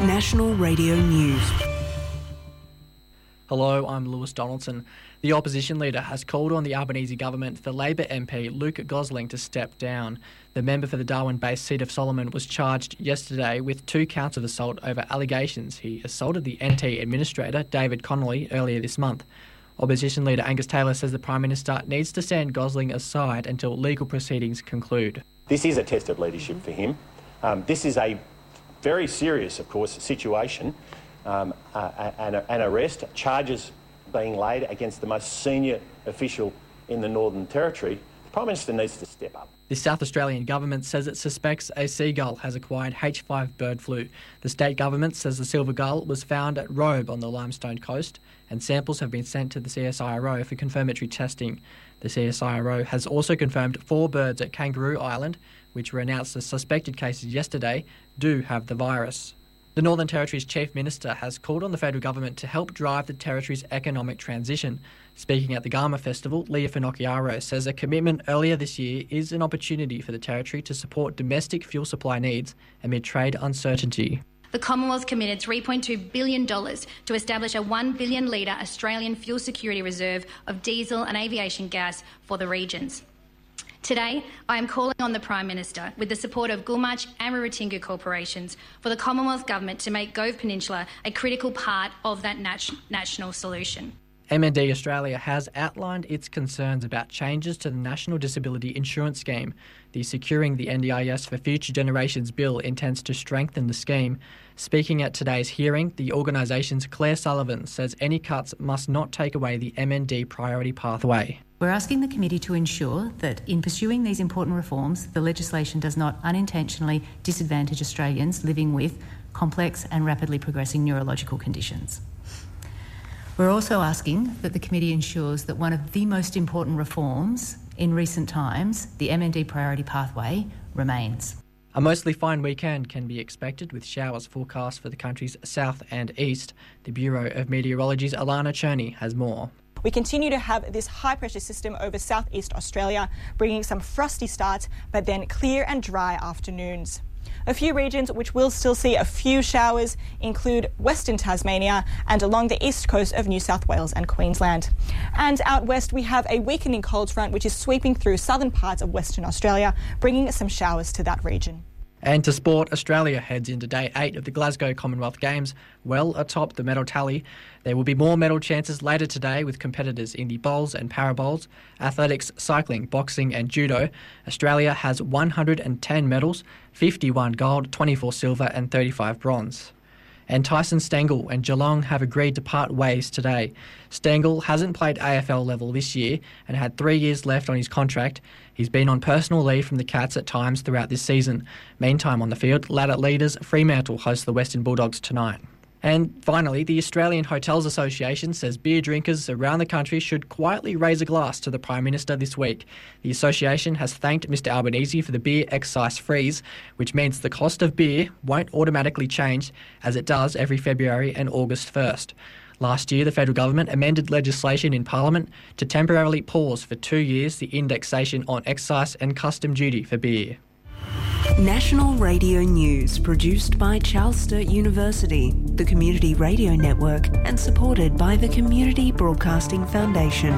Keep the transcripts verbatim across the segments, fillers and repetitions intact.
National Radio News. Hello, I'm Lewis Donaldson. The opposition leader has called on the Albanese government for Labor M P Luke Gosling to step down. The member for the Darwin-based seat of Solomon was charged yesterday with two counts of assault over allegations he assaulted the N T administrator, David Connolly, earlier this month. Opposition leader Angus Taylor says the Prime Minister needs to stand Gosling aside until legal proceedings conclude. This is a test of leadership for him. Um, this is a very serious, of course, situation. Um, uh, an, an arrest, charges being laid against the most senior official in the Northern Territory. The Prime Minister needs to step up. The South Australian government says it suspects a seagull has acquired H five bird flu. The state government says the silver gull was found at Robe on the Limestone Coast, and samples have been sent to the C S I R O for confirmatory testing. The C S I R O has also confirmed four birds at Kangaroo Island, which were announced as suspected cases yesterday, do have the virus. The Northern Territory's Chief Minister has called on the federal government to help drive the Territory's economic transition. Speaking at the Garma Festival, Leah Finocchiaro says a commitment earlier this year is an opportunity for the Territory to support domestic fuel supply needs amid trade uncertainty. The Commonwealth committed three point two billion dollars to establish a one billion litre Australian fuel security reserve of diesel and aviation gas for the regions. Today, I am calling on the Prime Minister, with the support of Gulmarch and Rirratingu corporations, for the Commonwealth Government to make Gove Peninsula a critical part of that nat- national solution. M N D Australia has outlined its concerns about changes to the National Disability Insurance Scheme. The Securing the N D I S for Future Generations Bill intends to strengthen the scheme. Speaking at today's hearing, the organisation's Claire Sullivan says any cuts must not take away the M N D priority pathway. We're asking the committee to ensure that in pursuing these important reforms, the legislation does not unintentionally disadvantage Australians living with complex and rapidly progressing neurological conditions. We're also asking that the committee ensures that one of the most important reforms in recent times, the M N D priority pathway, remains. A mostly fine weekend can be expected with showers forecast for the country's south and east. The Bureau of Meteorology's Alana Cherney has more. We continue to have this high-pressure system over southeast Australia, bringing some frosty starts, but then clear and dry afternoons. A few regions which will still see a few showers include Western Tasmania and along the east coast of New South Wales and Queensland. And out west, we have a weakening cold front which is sweeping through southern parts of Western Australia, bringing some showers to that region. And to sport, Australia heads into day eight of the Glasgow Commonwealth Games, well atop the medal tally. There will be more medal chances later today with competitors in the bowls and parabowls, athletics, cycling, boxing and judo. Australia has one hundred ten medals, fifty-one gold, twenty-four silver and thirty-five bronze. And Tyson Stengel and Geelong have agreed to part ways today. Stengel hasn't played A F L level this year and had three years left on his contract. He's been on personal leave from the Cats at times throughout this season. Meantime, on the field, ladder leaders Fremantle host the Western Bulldogs tonight. And finally, the Australian Hotels Association says beer drinkers around the country should quietly raise a glass to the Prime Minister this week. The association has thanked Mister Albanese for the beer excise freeze, which means the cost of beer won't automatically change as it does every February and August first. Last year, the federal government amended legislation in Parliament to temporarily pause for two years the indexation on excise and custom duty for beer. National Radio News, produced by Charles Sturt University, the Community Radio Network, and supported by the Community Broadcasting Foundation.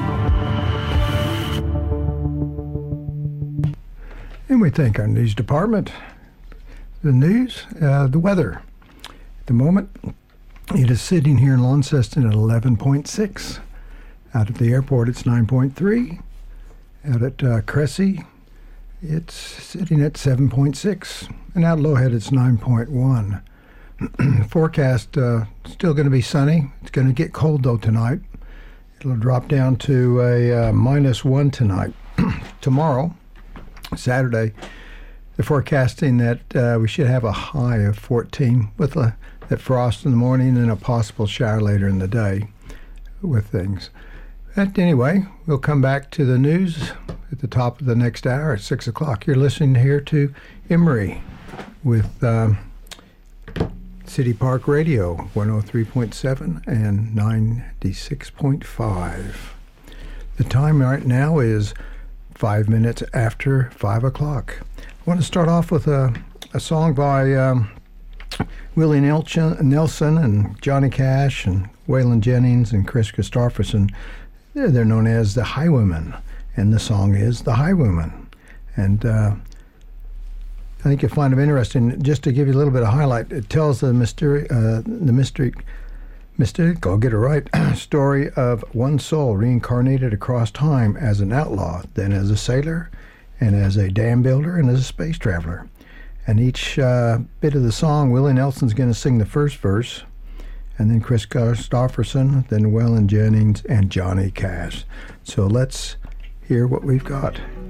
And we thank our news department. The news, uh, the weather. At the moment, it is sitting here in Launceston at eleven point six. Out at the airport, it's nine point three. Out at uh, Cressy, it's sitting at seven point six. And out Lowhead, it's nine point one. Forecast, uh, still going to be sunny. It's going to get cold, though, tonight. It'll drop down to a uh, minus one tonight. Tomorrow, Saturday, they're forecasting that uh, we should have a high of fourteen with a, that frost in the morning and a possible shower later in the day with things. But anyway, we'll come back to the news at the top of the next hour at six o'clock. You're listening here to Emery with um, City Park Radio, one oh three point seven and ninety-six point five. The time right now is five minutes after five o'clock. I want to start off with a, a song by um, Willie Nelson and Johnny Cash and Waylon Jennings and Chris Christopherson, they're, they're known as the Highwaymen, and the song is The Highwaymen. And uh, I think you'll find it interesting. Just to give you a little bit of highlight, it tells the mystery, uh, the mystery, mystic, I'll get it right, story of one soul reincarnated across time as an outlaw, then as a sailor, and as a dam builder, and as a space traveler. And each uh, bit of the song, Willie Nelson's going to sing the first verse, and then Chris Christopherson, then Waylon Jennings, and Johnny Cash. So let's hear what we've got.